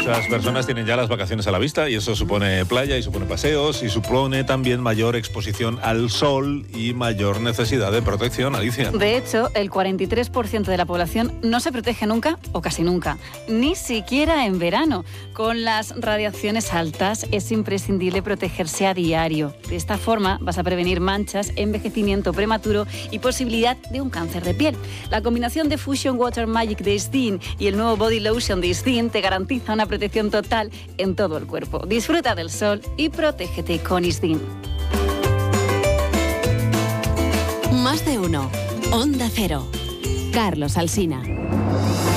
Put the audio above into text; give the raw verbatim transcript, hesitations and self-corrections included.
Muchas personas tienen ya las vacaciones a la vista y eso supone playa y supone paseos y supone también mayor exposición al sol y mayor necesidad de protección, Alicia. De hecho, el cuarenta y tres por ciento de la población no se protege nunca o casi nunca, ni siquiera en verano. Con las radiaciones altas es imprescindible protegerse a diario. De esta forma vas a prevenir manchas, envejecimiento prematuro y posibilidad de un cáncer de piel. La combinación de Fusion Water Magic de Steen y el nuevo Body Lotion de Steen te garantiza una protección total en todo el cuerpo. Disfruta del sol y protégete con Steen. Más de uno. Onda Cero. Carlos Alsina.